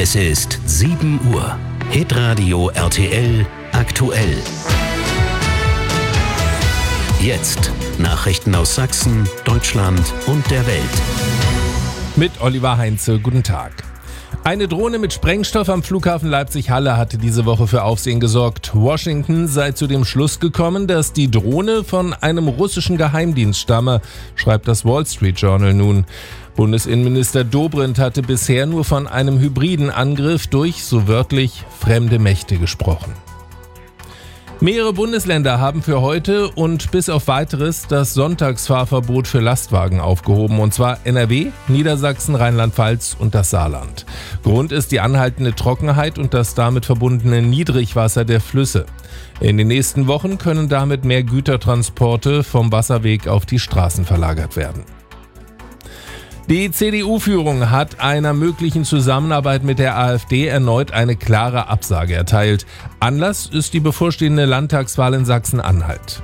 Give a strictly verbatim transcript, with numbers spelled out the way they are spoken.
Es ist sieben Uhr. Hitradio R T L aktuell. Jetzt Nachrichten aus Sachsen, Deutschland und der Welt. Mit Oliver Heinze, guten Tag. Eine Drohne mit Sprengstoff am Flughafen Leipzig-Halle hatte diese Woche für Aufsehen gesorgt. Washington sei zu dem Schluss gekommen, dass die Drohne von einem russischen Geheimdienst stamme, schreibt das Wall Street Journal nun. Bundesinnenminister Dobrindt hatte bisher nur von einem hybriden Angriff durch, so wörtlich, fremde Mächte gesprochen. Mehrere Bundesländer haben für heute und bis auf weiteres das Sonntagsfahrverbot für Lastwagen aufgehoben, und zwar N R W, Niedersachsen, Rheinland-Pfalz und das Saarland. Grund ist die anhaltende Trockenheit und das damit verbundene Niedrigwasser der Flüsse. In den nächsten Wochen können damit mehr Gütertransporte vom Wasserweg auf die Straßen verlagert werden. Die C D U-Führung hat einer möglichen Zusammenarbeit mit der AfD erneut eine klare Absage erteilt. Anlass ist die bevorstehende Landtagswahl in Sachsen-Anhalt.